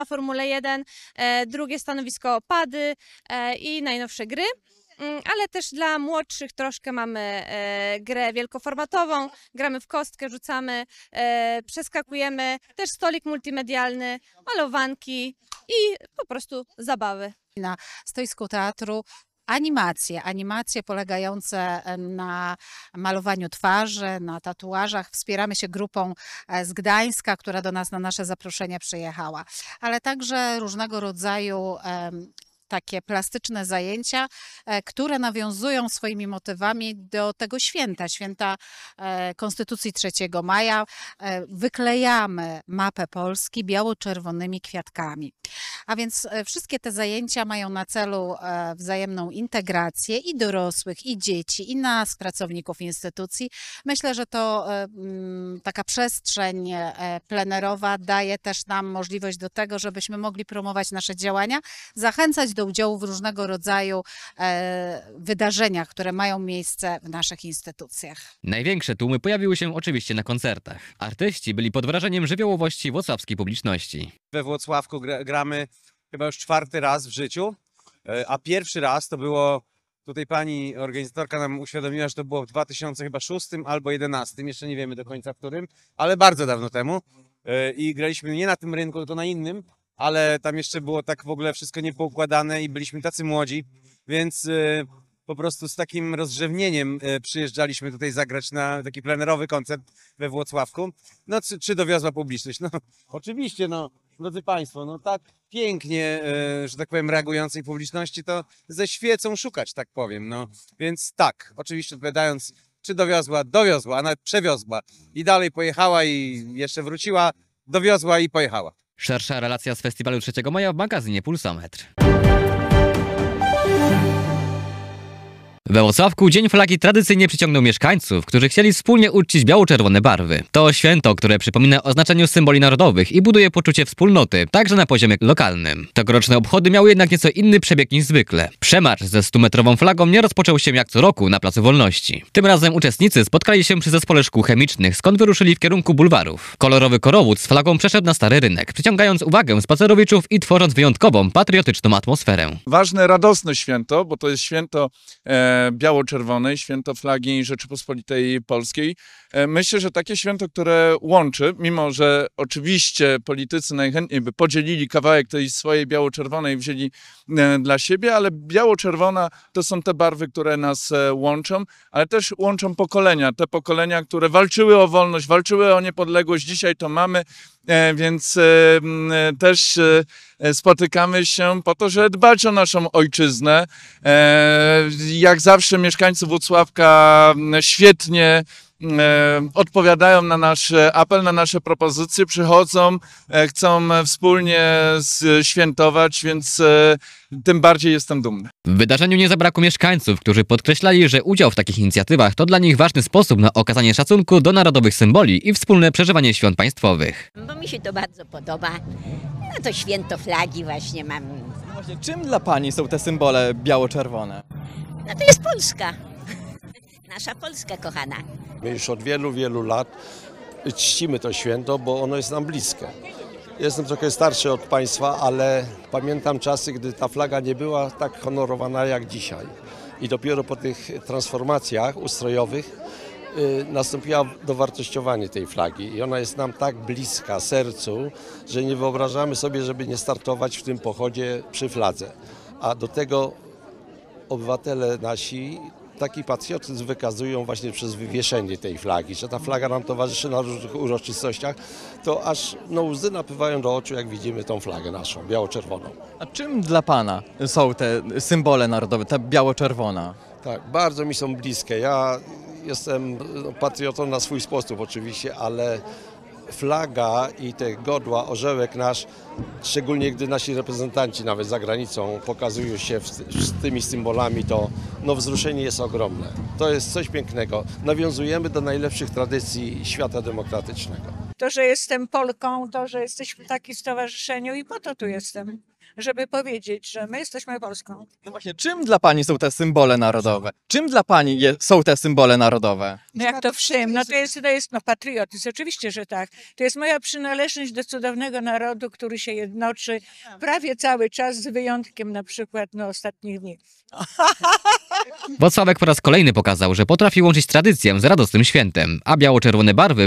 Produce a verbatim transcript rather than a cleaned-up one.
Formuły jeden, e, drugie stanowisko pady e, i najnowsze gry. Ale też dla młodszych troszkę mamy e, grę wielkoformatową, gramy w kostkę, rzucamy, e, przeskakujemy, też stolik multimedialny, malowanki i po prostu zabawy. Na stoisku teatru animacje, animacje polegające na malowaniu twarzy, na tatuażach. Wspieramy się grupą z Gdańska, która do nas na nasze zaproszenie przyjechała, ale także różnego rodzaju takie plastyczne zajęcia, które nawiązują swoimi motywami do tego święta, święta Konstytucji trzeciego maja. Wyklejamy mapę Polski biało-czerwonymi kwiatkami. A więc wszystkie te zajęcia mają na celu wzajemną integrację i dorosłych, i dzieci, i nas, pracowników instytucji. Myślę, że to taka przestrzeń plenerowa daje też nam możliwość do tego, żebyśmy mogli promować nasze działania, zachęcać do udziału w różnego rodzaju e, wydarzeniach, które mają miejsce w naszych instytucjach. Największe tłumy pojawiły się oczywiście na koncertach. Artyści byli pod wrażeniem żywiołowości włocławskiej publiczności. We Włocławku gra, gramy chyba już czwarty raz w życiu, a pierwszy raz to było, tutaj pani organizatorka nam uświadomiła, że to było w dwa tysiące szóstym albo jedenastym, jeszcze nie wiemy do końca w którym, ale bardzo dawno temu i graliśmy nie na tym rynku, tylko na innym, ale tam jeszcze było tak w ogóle wszystko niepoukładane i byliśmy tacy młodzi, więc y, po prostu z takim rozrzewnieniem y, przyjeżdżaliśmy tutaj zagrać na taki plenerowy koncert we Włocławku. No czy, czy dowiozła publiczność? No oczywiście, no drodzy Państwo, no tak pięknie, y, że tak powiem, reagującej publiczności to ze świecą szukać, tak powiem, no. Więc tak, oczywiście odpowiadając, czy dowiozła? Dowiozła, a nawet przewiozła i dalej pojechała i jeszcze wróciła, dowiozła i pojechała. Szersza relacja z festiwalu trzeciego maja w magazynie Pulsometr. We Włocławku Dzień Flagi tradycyjnie przyciągnął mieszkańców, którzy chcieli wspólnie uczcić biało-czerwone barwy. To święto, które przypomina o znaczeniu symboli narodowych i buduje poczucie wspólnoty, także na poziomie lokalnym. Tegoroczne obchody miały jednak nieco inny przebieg niż zwykle. Przemarsz ze stumetrową flagą nie rozpoczął się jak co roku na Placu Wolności. Tym razem uczestnicy spotkali się przy zespole szkół chemicznych, skąd wyruszyli w kierunku bulwarów. Kolorowy korowód z flagą przeszedł na Stary Rynek, przyciągając uwagę spacerowiczów i tworząc wyjątkową, patriotyczną atmosferę. Ważne, radosne święto, bo to jest święto e, biało-czerwonej, święto flagi Rzeczypospolitej Polskiej. E, myślę, że takie święto, które łączy, mimo że oczywiście politycy najchętniej by podzielili kawałek tej swojej biało-czerwonej, wzięli e, dla siebie, ale biało-czerwona to są te barwy, które nas e, łączą, ale też łączą pokolenia, te pokolenia, które walczyły o wolność, walczyły o niepodległość, dzisiaj to mamy. E, więc e, też e, spotykamy się po to, żeby dbać o naszą ojczyznę. E, jak zawsze mieszkańcy Włocławka świetnie e, odpowiadają na nasz apel, na nasze propozycje, przychodzą, e, chcą wspólnie świętować, więc e, tym bardziej jestem dumny. W wydarzeniu nie zabrakło mieszkańców, którzy podkreślali, że udział w takich inicjatywach to dla nich ważny sposób na okazanie szacunku do narodowych symboli i wspólne przeżywanie świąt państwowych. Bo mi się to bardzo podoba. No to święto flagi właśnie mam. No właśnie, czym dla Pani są te symbole biało-czerwone? No to jest Polska. Nasza Polska kochana. My już od wielu, wielu lat czcimy to święto, bo ono jest nam bliskie. Jestem trochę starszy od Państwa, ale pamiętam czasy, gdy ta flaga nie była tak honorowana jak dzisiaj. I dopiero po tych transformacjach ustrojowych y, nastąpiło dowartościowanie tej flagi. I ona jest nam tak bliska sercu, że nie wyobrażamy sobie, żeby nie startować w tym pochodzie przy fladze. A do tego obywatele nasi taki patriotyzm wykazują właśnie przez wywieszenie tej flagi, że ta flaga nam towarzyszy na różnych uroczystościach, to aż no, łzy napływają do oczu, jak widzimy tą flagę naszą, biało-czerwoną. A czym dla Pana są te symbole narodowe, ta biało-czerwona? Tak, bardzo mi są bliskie. Ja jestem patriotą na swój sposób oczywiście, ale flaga i te godła, orzełek nasz, szczególnie gdy nasi reprezentanci nawet za granicą pokazują się w, z tymi symbolami, to no, wzruszenie jest ogromne. To jest coś pięknego. Nawiązujemy do najlepszych tradycji świata demokratycznego. to, że jestem Polką, to, że jesteśmy w takim stowarzyszeniu i po to tu jestem, żeby powiedzieć, że my jesteśmy Polską. No właśnie, czym dla pani są te symbole narodowe? Czym dla pani je, są te symbole narodowe? No jak to wszym, no to jest, to jest no, patriotyzm, oczywiście, że tak. To jest moja przynależność do cudownego narodu, który się jednoczy prawie cały czas, z wyjątkiem na przykład no, ostatnich dni. Włocławek po raz kolejny pokazał, że potrafi łączyć tradycję z radosnym świętem, a biało-czerwone barwy